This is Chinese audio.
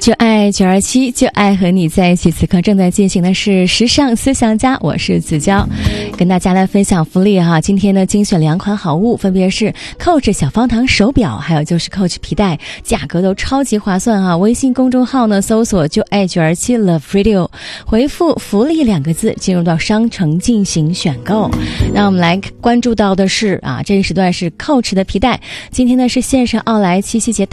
就爱927，就爱和你在一起。此刻正在进行的是时尚思想家，我是子娇，跟大家来分享福利哈。今天呢，精选2款好物，分别是 Coach 小方糖手表，还有就是 Coach 皮带，价格都超级划算哈。微信公众号呢，搜索就爱927 Love Radio， 回复福利2个字，进入到商城进行选购。那我们来关注到的是这一时段是 Coach 的皮带，今天呢是线上奥莱7夕节